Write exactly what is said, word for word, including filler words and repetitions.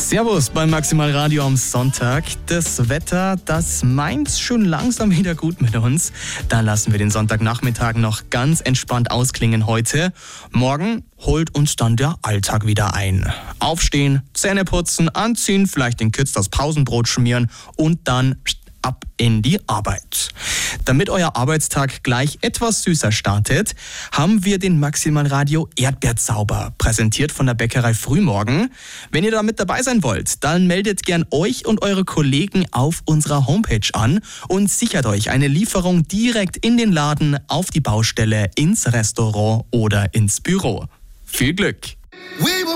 Servus beim Maximal Radio am Sonntag. Das Wetter, das meint's schon langsam wieder gut mit uns. Da lassen wir den Sonntagnachmittag noch ganz entspannt ausklingen heute. Morgen holt uns dann der Alltag wieder ein. Aufstehen, Zähne putzen, anziehen, vielleicht den Kids das Pausenbrot schmieren und dann ab in die Arbeit. Damit euer Arbeitstag gleich etwas süßer startet, haben wir den Maximal Radio Erdbeerzauber, präsentiert von der Bäckerei Frühmorgen. Wenn ihr da mit dabei sein wollt, dann meldet gern euch und eure Kollegen auf unserer Homepage an und sichert euch eine Lieferung direkt in den Laden, auf die Baustelle, ins Restaurant oder ins Büro. Viel Glück!